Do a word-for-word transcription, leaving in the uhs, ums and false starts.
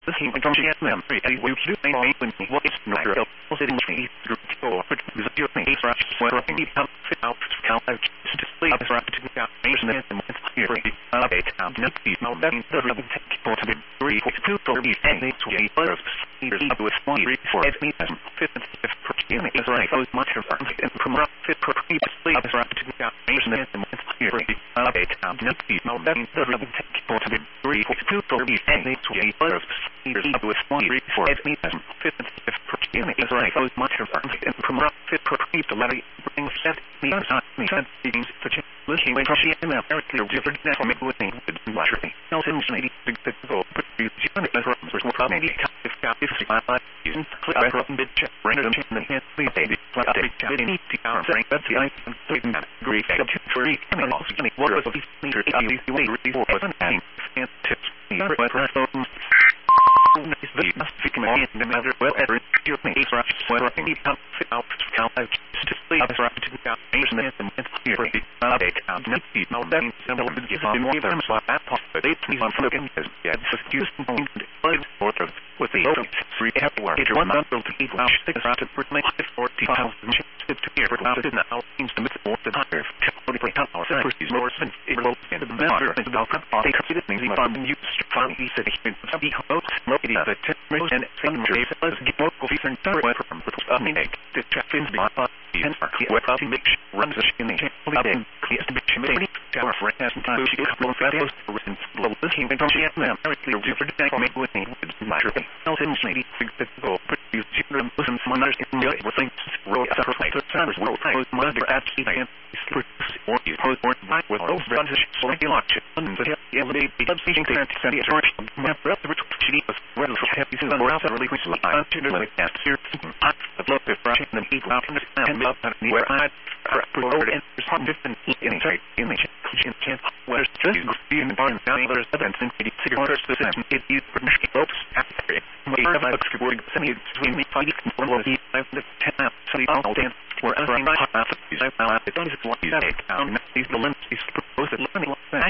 He went on to get them. He will do things when he was not real. Was it in the group or put the zero things right where he helped fit out count out to sleep right to get out and then here he up a town not be no that the ribbon take for to be three two for be and to a butter leaders up with one three four eight me as fifth if per in is right those much of and from up fit for previously up right to get out and then here he up a town not be no that the ribbon take for to be three two for be and to a butter leaders up with one three four eight me as fifth if per in is right those much of and from up fit for to let it bring set me on me set things for looking when she and America different from it with things with lottery. No sense maybe to go but you see when it was more probably if got if I like using clear from bit check bring it in the hand please baby what I did need to our brain that's the I can say that agree that for each I mean also any water of these meters is the way really for and and tips me but nice video must be coming in the matter well ever your face right where I need to fit out count out to sleep right to get out and then here update count not be no that simple to give on one of them so that part but it's me on looking as yeah just use point five sort of with the open three have to work it's one month to keep out six out to make forty thousand to here for now it now seems to miss more than higher forty per hour first is more than it will in the matter and about they created things we found you find he said he be close located at ten and some let's get more coffee and turn away from the I mean the traffic is behind and where probably make runs in the update clear to be made our friend has time to couple of videos for written global looking and don't yet them very clear different thing for me with me with matter else in maybe to go put you children listen some others in the other things wrote after later times will close mother at the end or you post more back with those runs so like you watch and the elevate the substation to send it charge my breath which she was well happy to run around really quick I to do like that here I love the fresh and people out in the and up where I forward and some different in the image in chance where just being born down others evidence in the cigarettes the same it is permission folks after it may have a script semi between me five and one of the five the ten out so the all dance wherever I have I found it on what you say down these balance is proposed learning